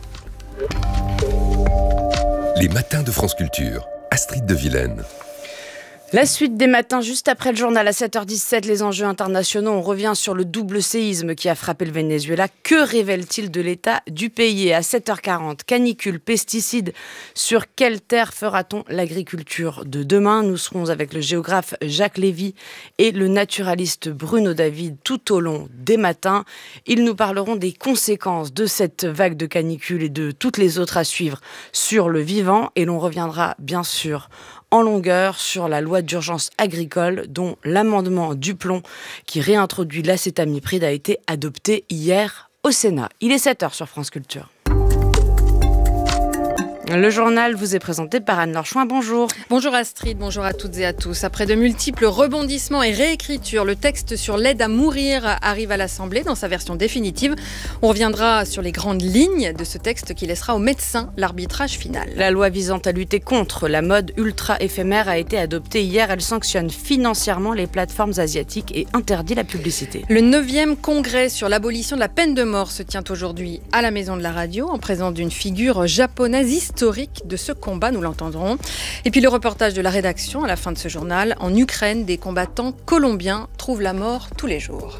Les matins de France Culture. Astrid de Vilaine. La suite des matins, juste après le journal à sept heures dix-sept, les enjeux internationaux. On revient sur le double séisme qui a frappé le Venezuela. Que révèle-t-il de l'état du pays ? À sept heures quarante, canicule, pesticides. Sur quelle terre fera-t-on l'agriculture de demain ? Nous serons avec le géographe Jacques Lévy et le naturaliste Bruno David tout au long des matins. Ils nous parleront des conséquences de cette vague de canicule et de toutes les autres à suivre sur le vivant. Et l'on reviendra bien sûr en longueur sur la loi d'urgence agricole dont l'amendement Duplon qui réintroduit l'acétamipride a été adopté hier au Sénat. Il est sept heures sur France Culture. Le journal vous est présenté par Anne-Laure Chouin. Bonjour. Bonjour Astrid, bonjour à toutes et à tous. Après de multiples rebondissements et réécritures, le texte sur l'aide à mourir arrive à l'Assemblée dans sa version définitive. On reviendra sur les grandes lignes de ce texte qui laissera aux médecins l'arbitrage final. La loi visant à lutter contre la mode ultra-éphémère a été adoptée hier. Elle sanctionne financièrement les plateformes asiatiques et interdit la publicité. Le neuvième congrès sur l'abolition de la peine de mort se tient aujourd'hui à la Maison de la Radio en présence d'une figure japonaise historique de ce combat, nous l'entendrons. Et puis le reportage de la rédaction à la fin de ce journal. En Ukraine, des combattants colombiens trouvent la mort tous les jours.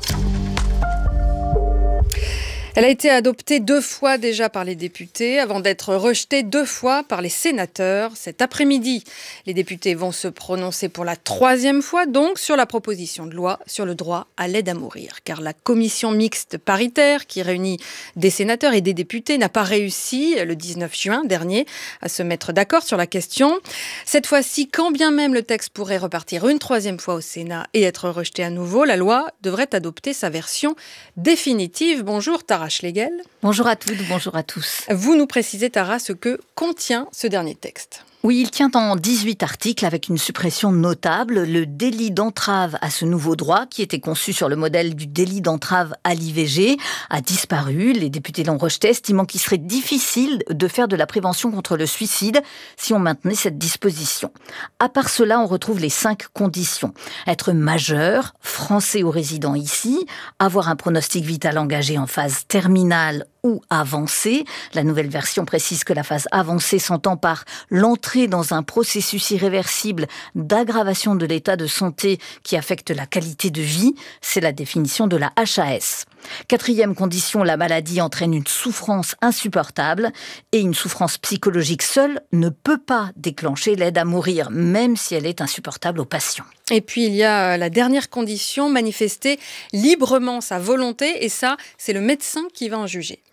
Elle a été adoptée deux fois déjà par les députés, avant d'être rejetée deux fois par les sénateurs. Cet après-midi, les députés vont se prononcer pour la troisième fois, donc, sur la proposition de loi sur le droit à l'aide à mourir. Car la commission mixte paritaire, qui réunit des sénateurs et des députés, n'a pas réussi, le dix-neuf juin dernier, à se mettre d'accord sur la question. Cette fois-ci, quand bien même le texte pourrait repartir une troisième fois au Sénat et être rejeté à nouveau, la loi devrait adopter sa version définitive. Bonjour Tara Schlegel. Bonjour à toutes, bonjour à tous. Vous nous précisez, Tara, ce que contient ce dernier texte. Oui, il tient en dix-huit articles avec une suppression notable. Le délit d'entrave à ce nouveau droit, qui était conçu sur le modèle du délit d'entrave à l'I V G, a disparu. Les députés l'ont rejeté, estimant qu'il serait difficile de faire de la prévention contre le suicide si on maintenait cette disposition. À part cela, on retrouve les cinq conditions. Être majeur, français ou résident ici, avoir un pronostic vital engagé en phase terminale ou avancée. La nouvelle version précise que la phase avancée s'entend par l'entrée dans un processus irréversible d'aggravation de l'état de santé qui affecte la qualité de vie. C'est la définition de la H A S. Quatrième condition, la maladie entraîne une souffrance insupportable et une souffrance psychologique seule ne peut pas déclencher l'aide à mourir, même si elle est insupportable au patient. Et puis il y a la dernière condition, manifester librement sa volonté, et ça, c'est le médecin qui va en juger.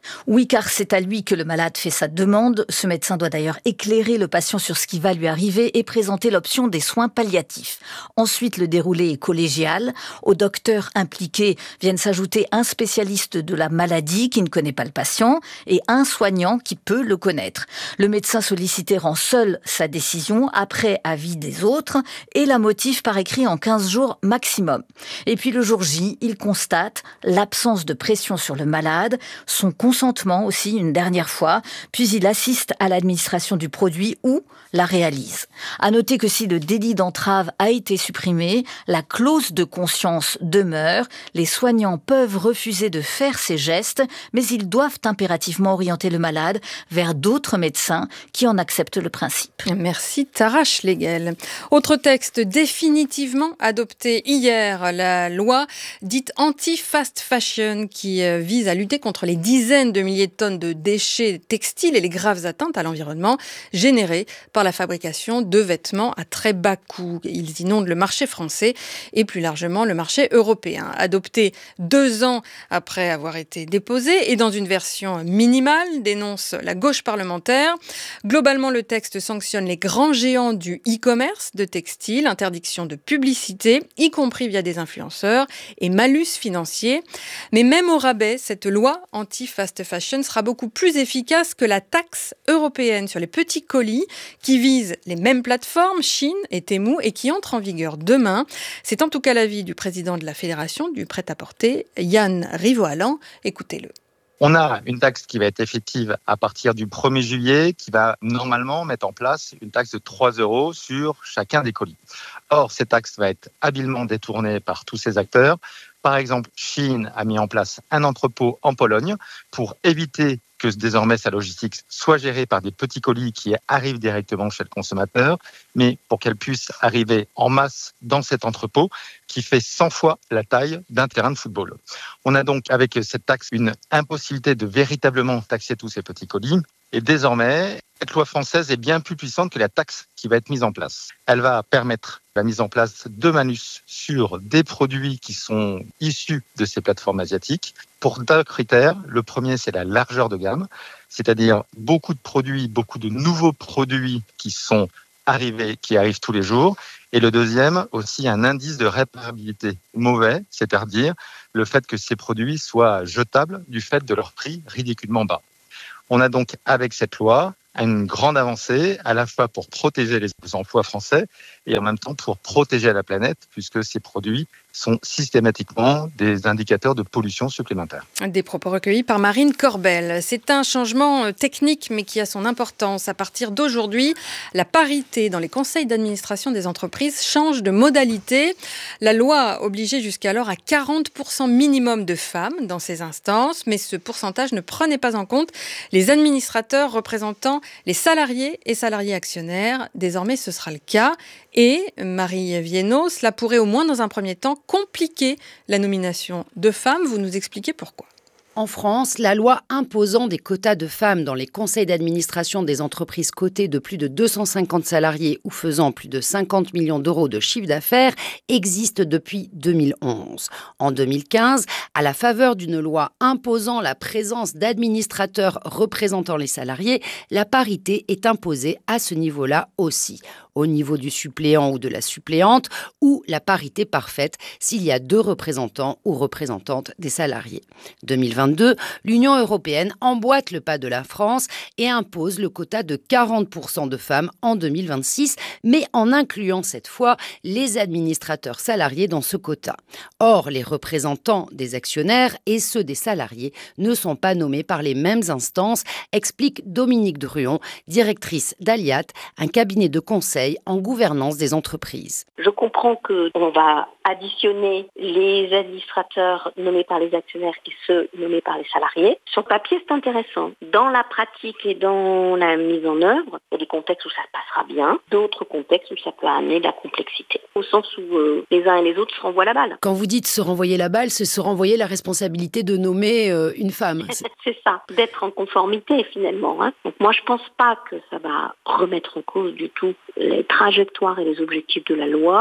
Oui, car c'est à lui que le malade fait sa demande. Ce médecin doit d'ailleurs éclairer le patient sur ce qui va lui arriver et présenter l'option des soins palliatifs. Ensuite, le déroulé est collégial. Aux docteurs impliqués viennent s'ajouter un spécialiste de la maladie qui ne connaît pas le patient et un soignant qui peut le connaître. Le médecin sollicité rend seul sa décision après avis des autres et la motive par écrit en quinze jours maximum. Et puis le jour J, il constate l'absence de pression sur le malade, son consentement aussi une dernière fois, puis il assiste à l'administration du produit ou la réalise. À noter que si le délit d'entrave a été supprimé, la clause de conscience demeure. Les soignants peuvent refuser de faire ces gestes, mais ils doivent impérativement orienter le malade vers d'autres médecins qui en acceptent le principe. Merci Tara Schlegel. Autre texte définitivement adopté hier, la loi dite anti-fast fashion qui vise à lutter contre les dizaines de milliers de tonnes de déchets textiles et les graves atteintes à l'environnement générées par la fabrication de vêtements à très bas coût. Ils inondent le marché français et plus largement le marché européen. Adopté deux ans après avoir été déposé et dans une version minimale, dénonce la gauche parlementaire. Globalement, le texte sanctionne les grands géants du e-commerce de textiles, interdiction de publicité, y compris via des influenceurs, et malus financier. Mais même au rabais, cette loi anti-fast fashion sera beaucoup plus efficace que la taxe européenne sur les petits colis qui vise les mêmes plateformes, Chine et Temu, et qui entre en vigueur demain. C'est en tout cas l'avis du président de la Fédération du prêt-à-porter, Yann Rivoalan. Écoutez-le. On a une taxe qui va être effective à partir du premier juillet, qui va normalement mettre en place une taxe de trois euros sur chacun des colis. Or, cette taxe va être habilement détournée par tous ces acteurs. Par exemple, Chine a mis en place un entrepôt en Pologne pour éviter que désormais sa logistique soit gérée par des petits colis qui arrivent directement chez le consommateur, mais pour qu'elle puisse arriver en masse dans cet entrepôt qui fait cent fois la taille d'un terrain de football. On a donc avec cette taxe une impossibilité de véritablement taxer tous ces petits colis. Et désormais, cette loi française est bien plus puissante que la taxe qui va être mise en place. Elle va permettre la mise en place de malus sur des produits qui sont issus de ces plateformes asiatiques pour deux critères. Le premier, c'est la largeur de gamme, c'est-à-dire beaucoup de produits, beaucoup de nouveaux produits qui sont arrivés, qui arrivent tous les jours. Et le deuxième, aussi un indice de réparabilité mauvais, c'est-à-dire le fait que ces produits soient jetables du fait de leur prix ridiculement bas. On a donc, avec cette loi, une grande avancée, à la fois pour protéger les emplois français et en même temps pour protéger la planète, puisque ces produits sont systématiquement des indicateurs de pollution supplémentaire. Des propos recueillis par Marine Corbel. C'est un changement technique, mais qui a son importance. À partir d'aujourd'hui, la parité dans les conseils d'administration des entreprises change de modalité. La loi obligeait jusqu'alors à quarante pour cent minimum de femmes dans ces instances, mais ce pourcentage ne prenait pas en compte les administrateurs représentant les salariés et salariés actionnaires. Désormais, ce sera le cas. Et, Marie Viennot, cela pourrait au moins dans un premier temps compliquer la nomination de femmes. Vous nous expliquez pourquoi. En France, la loi imposant des quotas de femmes dans les conseils d'administration des entreprises cotées de plus de deux cent cinquante salariés ou faisant plus de cinquante millions d'euros de chiffre d'affaires existe depuis deux mille onze. En deux mille quinze, à la faveur d'une loi imposant la présence d'administrateurs représentant les salariés, la parité est imposée à ce niveau-là aussi, au niveau du suppléant ou de la suppléante, ou la parité parfaite s'il y a deux représentants ou représentantes des salariés. deux mille vingt-deux, l'Union européenne emboîte le pas de la France et impose le quota de quarante pour cent de femmes en deux mille vingt-six, mais en incluant cette fois les administrateurs salariés dans ce quota. Or, les représentants des actionnaires et ceux des salariés ne sont pas nommés par les mêmes instances, explique Dominique Druon, directrice d'Aliat, un cabinet de conseil en gouvernance des entreprises. Je comprends qu'on va additionner les administrateurs nommés par les actionnaires et ceux nommés par les salariés. Sur le papier, c'est intéressant. Dans la pratique et dans la mise en œuvre, il y a des contextes où ça se passera bien, d'autres contextes où ça peut amener de la complexité, au sens où euh, les uns et les autres se renvoient la balle. Quand vous dites se renvoyer la balle, c'est se renvoyer la responsabilité de nommer euh, une femme. C'est ça, d'être en conformité finalement. Hein. Donc moi, je pense pas que ça va remettre en cause du tout les trajectoires et les objectifs de la loi.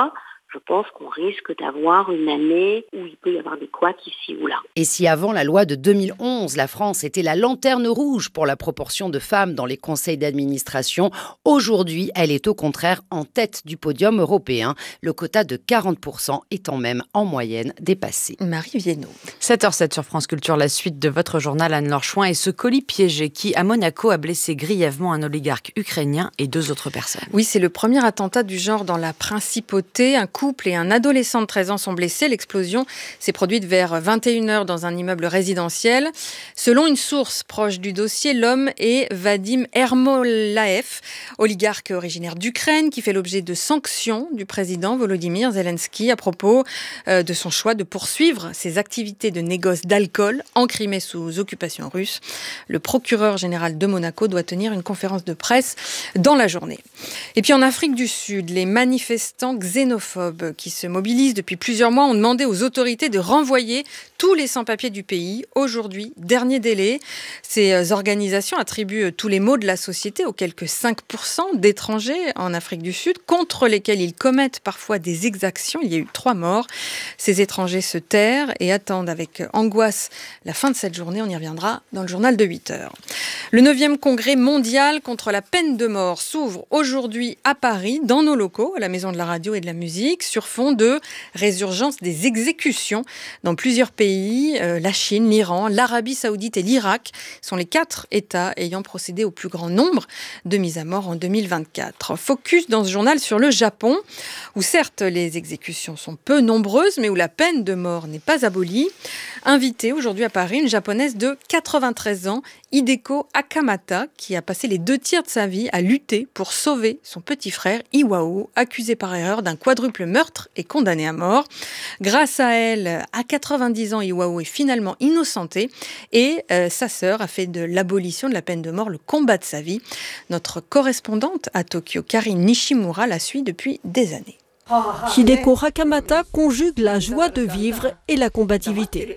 je pense qu'on risque d'avoir une année où il peut y avoir des couacs ici ou là. Et si avant la loi de deux mille onze, la France était la lanterne rouge pour la proportion de femmes dans les conseils d'administration, aujourd'hui, elle est au contraire en tête du podium européen, le quota de quarante pour cent étant même en moyenne dépassé. Marie Viennot. sept heures zéro sept sur France Culture, la suite de votre journal Anne-Laure Chouin et ce colis piégé qui, à Monaco, a blessé grièvement un oligarque ukrainien et deux autres personnes. Oui, c'est le premier attentat du genre dans la principauté. Un couple et un adolescent de treize ans sont blessés. L'explosion s'est produite vers vingt et une heures dans un immeuble résidentiel. Selon une source proche du dossier, l'homme est Vadim Ermolaev, oligarque originaire d'Ukraine qui fait l'objet de sanctions du président Volodymyr Zelensky à propos euh, de son choix de poursuivre ses activités de négoce d'alcool en Crimée sous occupation russe. Le procureur général de Monaco doit tenir une conférence de presse dans la journée. Et puis en Afrique du Sud, les manifestants xénophobes qui se mobilisent depuis plusieurs mois ont demandé aux autorités de renvoyer tous les sans-papiers du pays. Aujourd'hui, dernier délai. Ces organisations attribuent tous les maux de la société aux quelques cinq pour cent d'étrangers en Afrique du Sud contre lesquels ils commettent parfois des exactions. Il y a eu trois morts. Ces étrangers se terrent et attendent avec angoisse la fin de cette journée. On y reviendra dans le journal de huit heures. Le neuvième congrès mondial contre la peine de mort s'ouvre aujourd'hui à Paris, dans nos locaux, à la Maison de la Radio et de la Musique, sur fond de résurgence des exécutions dans plusieurs pays. Euh, la Chine, l'Iran, l'Arabie Saoudite et l'Irak sont les quatre États ayant procédé au plus grand nombre de mises à mort en deux mille vingt-quatre. Focus dans ce journal sur le Japon, où certes les exécutions sont peu nombreuses, mais où la peine de mort n'est pas abolie. Invitée aujourd'hui à Paris, une japonaise de quatre-vingt-treize ans, Hideko Akamata, qui a passé les deux tiers de sa vie à lutter pour sauver son petit frère Iwao, accusé par erreur d'un quadruple meurtre et condamné à mort. Grâce à elle, à quatre-vingt-dix ans, Iwao est finalement innocenté et euh, sa sœur a fait de l'abolition de la peine de mort le combat de sa vie. Notre correspondante à Tokyo, Karine Nishimura, la suit depuis des années. Hideko Akamata conjugue la joie de vivre et la combativité.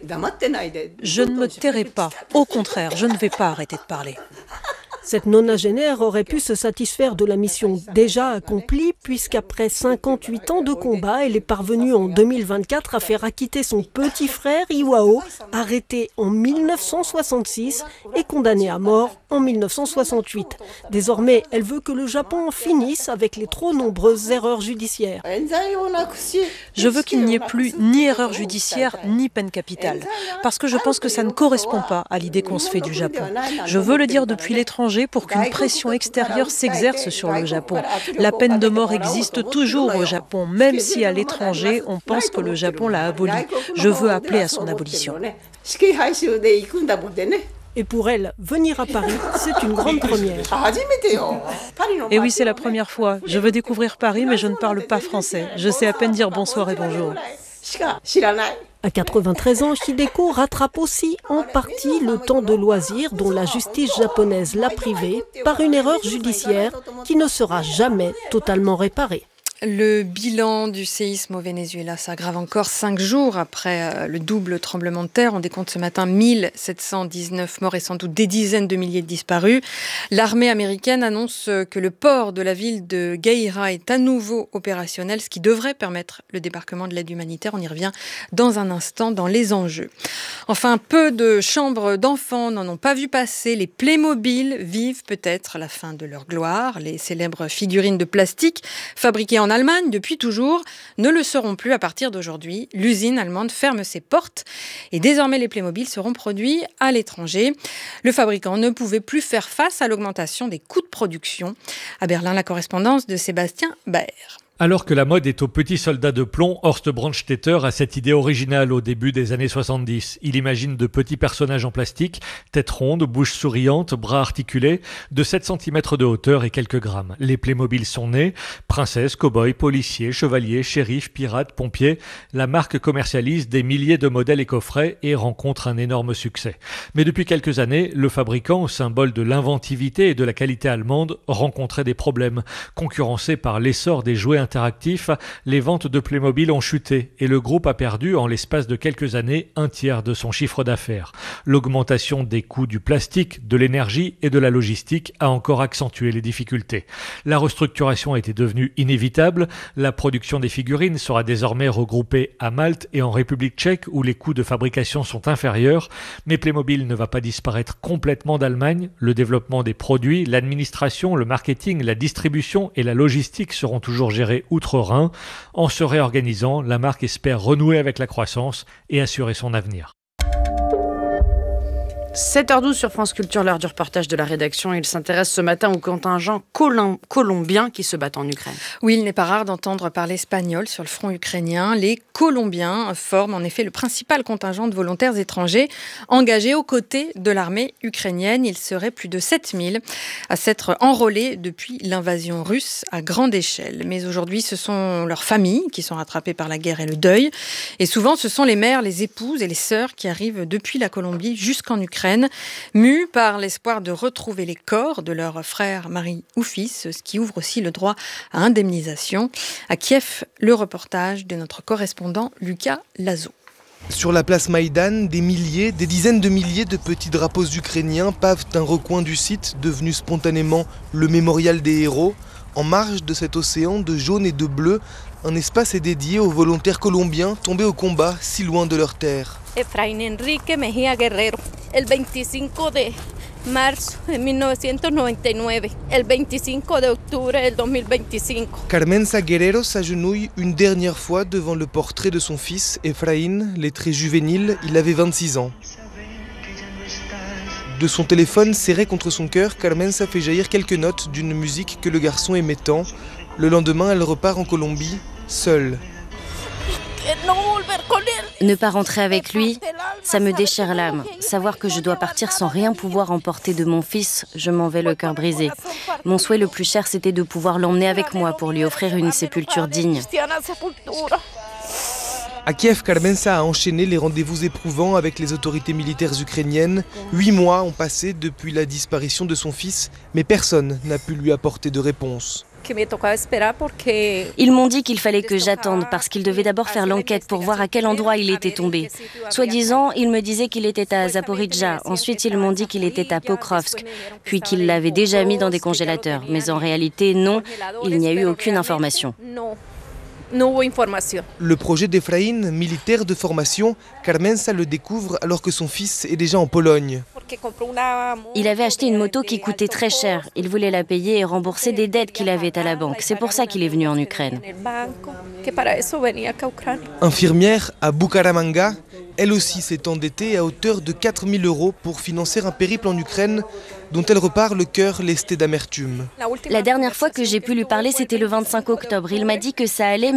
Je ne me tairai pas. Au contraire, je ne vais pas arrêter de parler. Cette nonagénaire aurait pu se satisfaire de la mission déjà accomplie puisqu'après cinquante-huit ans de combat, elle est parvenue en deux mille vingt-quatre à faire acquitter son petit frère Iwao, arrêté en mille neuf cent soixante-six et condamné à mort en mille neuf cent soixante-huit. Désormais, elle veut que le Japon en finisse avec les trop nombreuses erreurs judiciaires. Je veux qu'il n'y ait plus ni erreur judiciaire ni peine capitale, parce que je pense que ça ne correspond pas à l'idée qu'on se fait du Japon. Je veux le dire depuis l'étranger pour qu'une pression extérieure s'exerce sur le Japon. La peine de mort existe toujours au Japon, même si à l'étranger, on pense que le Japon l'a abolie. Je veux appeler à son abolition. Et pour elle, venir à Paris, c'est une grande première. Et oui, c'est la première fois. Je veux découvrir Paris, mais je ne parle pas français. Je sais à peine dire bonsoir et bonjour. À quatre-vingt-treize ans, Hideko rattrape aussi en partie le temps de loisir dont la justice japonaise l'a privé par une erreur judiciaire qui ne sera jamais totalement réparée. Le bilan du séisme au Venezuela s'aggrave encore cinq jours après le double tremblement de terre. On décompte ce matin mille sept cent dix-neuf morts et sans doute des dizaines de milliers de disparus. L'armée américaine annonce que le port de la ville de Guaira est à nouveau opérationnel, ce qui devrait permettre le débarquement de l'aide humanitaire. On y revient dans un instant dans les enjeux. Enfin, peu de chambres d'enfants n'en ont pas vu passer. Les Playmobil vivent peut-être la fin de leur gloire. Les célèbres figurines de plastique fabriquées en Allemagne depuis toujours ne le seront plus à partir d'aujourd'hui. L'usine allemande ferme ses portes et désormais les Playmobil seront produits à l'étranger. Le fabricant ne pouvait plus faire face à l'augmentation des coûts de production. À Berlin, la correspondance de Sébastien Baer. Alors que la mode est au petit soldat de plomb, Horst Brandstätter a cette idée originale au début des années soixante-dix. Il imagine de petits personnages en plastique, tête ronde, bouche souriante, bras articulés, de sept centimètres de hauteur et quelques grammes. Les Playmobil sont nés, princesses, cow-boys, policiers, chevaliers, shérifs, pirates, pompiers. La marque commercialise des milliers de modèles et coffrets et rencontre un énorme succès. Mais depuis quelques années, le fabricant, symbole de l'inventivité et de la qualité allemande, rencontrait des problèmes, concurrencé par l'essor des jouets Interactif, les ventes de Playmobil ont chuté et le groupe a perdu en l'espace de quelques années un tiers de son chiffre d'affaires. L'augmentation des coûts du plastique, de l'énergie et de la logistique a encore accentué les difficultés. La restructuration était devenue inévitable. La production des figurines sera désormais regroupée à Malte et en République tchèque où les coûts de fabrication sont inférieurs. Mais Playmobil ne va pas disparaître complètement d'Allemagne. Le développement des produits, l'administration, le marketing, la distribution et la logistique seront toujours gérés outre-Rhin. En se réorganisant, la marque espère renouer avec la croissance et assurer son avenir. sept heures douze sur France Culture, l'heure du reportage de la rédaction. Il s'intéresse ce matin au contingent colom- colombien qui se battent en Ukraine. Oui, il n'est pas rare d'entendre parler espagnol sur le front ukrainien. Les Colombiens forment en effet le principal contingent de volontaires étrangers engagés aux côtés de l'armée ukrainienne. Ils seraient plus de sept mille à s'être enrôlés depuis l'invasion russe à grande échelle. Mais aujourd'hui, ce sont leurs familles qui sont rattrapées par la guerre et le deuil. Et souvent, ce sont les mères, les épouses et les sœurs qui arrivent depuis la Colombie jusqu'en Ukraine. Mus par l'espoir de retrouver les corps de leurs frères, mari ou fils, ce qui ouvre aussi le droit à indemnisation. À Kiev, le reportage de notre correspondant Lucas Lazo. Sur la place Maïdan, des milliers, des dizaines de milliers de petits drapeaux ukrainiens pavent un recoin du site devenu spontanément le mémorial des héros. En marge de cet océan de jaune et de bleu, un espace est dédié aux volontaires colombiens tombés au combat si loin de leur terre. Efraín Enrique Mejía Guerrero, el veinticinco de marzo de mil novecientos noventa y nueve, el veinticinco de octubre del dos mil veinticinco. Carmenza Guerrero s'agenouille une dernière fois devant le portrait de son fils, Efraín, lettré juvénile, il avait vingt-six ans. De son téléphone serré contre son cœur, Carmenza fait jaillir quelques notes d'une musique que le garçon aimait tant. Le lendemain, elle repart en Colombie, seule. Ne pas rentrer avec lui, ça me déchire l'âme. Savoir que je dois partir sans rien pouvoir emporter de mon fils, je m'en vais le cœur brisé. Mon souhait le plus cher, c'était de pouvoir l'emmener avec moi pour lui offrir une sépulture digne. À Kiev, Carmenza a enchaîné les rendez-vous éprouvants avec les autorités militaires ukrainiennes. Huit mois ont passé depuis la disparition de son fils, mais personne n'a pu lui apporter de réponse. Ils m'ont dit qu'il fallait que j'attende parce qu'ils devaient d'abord faire l'enquête pour voir à quel endroit il était tombé. Soi-disant, ils me disaient qu'il était à Zaporizhzhia. Ensuite, ils m'ont dit qu'il était à Pokrovsk, puis qu'ils l'avaient déjà mis dans des congélateurs. Mais en réalité, non, il n'y a eu aucune information. Le projet d'Efraín, militaire de formation, Carmenza le découvre alors que son fils est déjà en Pologne. Il avait acheté une moto qui coûtait très cher. Il voulait la payer et rembourser des dettes qu'il avait à la banque. C'est pour ça qu'il est venu en Ukraine. Infirmière à Bucaramanga, elle aussi s'est endettée à hauteur de quatre mille euros pour financer un périple en Ukraine dont elle repart le cœur lesté d'amertume. La dernière fois que j'ai pu lui parler, c'était le vingt-cinq octobre. Il m'a dit que ça allait,